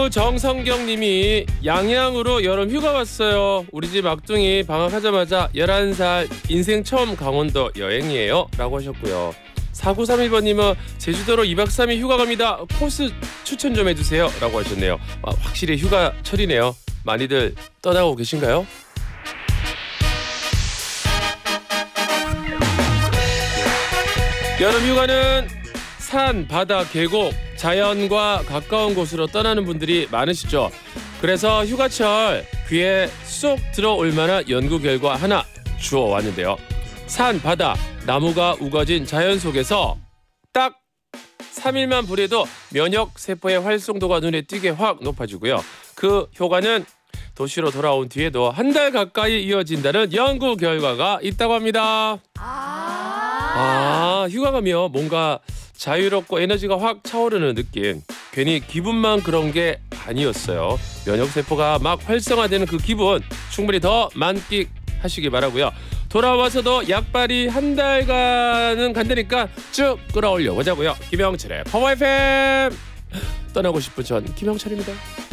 정성경님이 양양으로 여름 휴가 왔어요. 우리 집 막둥이 방학하자마자 11살 인생 처음 강원도 여행이에요 라고 하셨고요. 4931번님은 제주도로 2박 3일 휴가 갑니다. 코스 추천 좀 해주세요 라고 하셨네요. 확실히 휴가철이네요. 많이들 떠나고 계신가요? 여름 휴가는 산, 바다, 계곡, 자연과 가까운 곳으로 떠나는 분들이 많으시죠. 그래서 휴가철 귀에 쏙 들어올 만한 연구 결과 하나 주워왔는데요. 산, 바다, 나무가 우거진 자연 속에서 딱 3일만 보내도 면역 세포의 활성도가 눈에 띄게 확 높아지고요. 그 효과는 도시로 돌아온 뒤에도 한 달 가까이 이어진다는 연구 결과가 있다고 합니다. 휴가 가면 뭔가 자유롭고 에너지가 확 차오르는 느낌. 괜히 기분만 그런 게 아니었어요. 면역세포가 막 활성화되는 그 기분 충분히 더 만끽하시기 바라고요. 돌아와서도 약발이 한 달간은 간다니까 쭉 끌어올려 보자고요. 김영철의 파워 FM. 떠나고 싶은 전 김영철입니다.